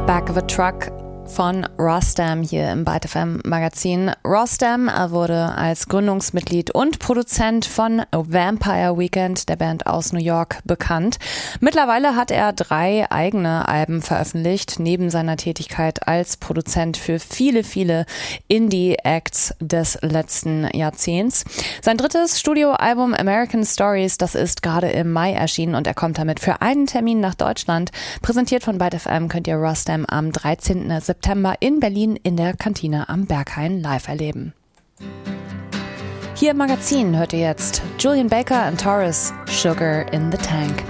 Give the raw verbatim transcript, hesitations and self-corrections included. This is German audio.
Back of a Truck von Rostam hier im Byte F M Magazin. Rostam wurde als Gründungsmitglied und Produzent von Vampire Weekend, der Band aus New York, bekannt. Mittlerweile hat er drei eigene Alben veröffentlicht, neben seiner Tätigkeit als Produzent für viele, viele Indie-Acts des letzten Jahrzehnts. Sein drittes Studioalbum American Stories, das ist gerade im Mai erschienen und er kommt damit für einen Termin nach Deutschland. Präsentiert von Byte F M könnt ihr Rostam am dreizehnten September in Berlin in der Kantine am Berghain live erleben. Hier im Magazin hört ihr jetzt Julian Baker and Taurus, Sugar in the Tank.